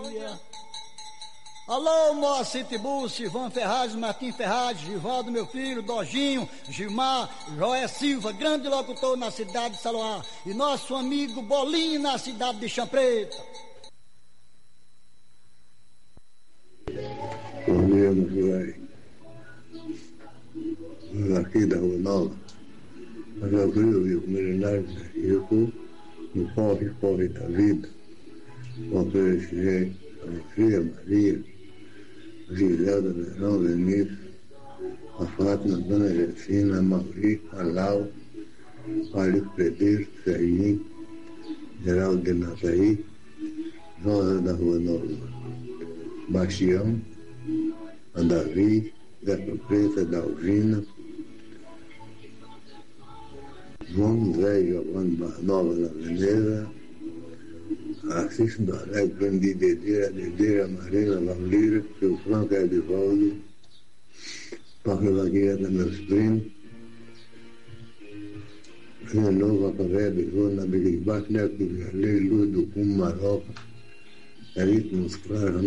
Alô, Moacir Tiburcio, Ivan Ferraz, Martim Ferraz, Givaldo, meu filho, Dojinho, Gilmar, Joé Silva, grande locutor na cidade de Saloá, e nosso amigo Bolinho na cidade de Champreta. Bom dia, meu filho. Aqui da Rua Nova, mas eu vi o milionário de Rico, no pobre da vida, oferecer a Maria, Giselda, Verão, Vinícius, a Fátima, Dona Jacina, a Mauri, a Lau, a Alico Pedreiro, Serginho, Geraldo de Nataí, Rosa da Rua Nova, Bastião, a Davi, Zeca Preta, Dalvina, João Zé Giovanni Nova da Veneza, Assis do Alegre, Grande Dedeira, Marina Valdir, seu Franco Edivaldo, Paulo Lagueira da meus primos, Renova, Cavé, Bezona, Belisbate, Neto, Jardim, Luz do Cumo, Maroca, Elito, Musclar,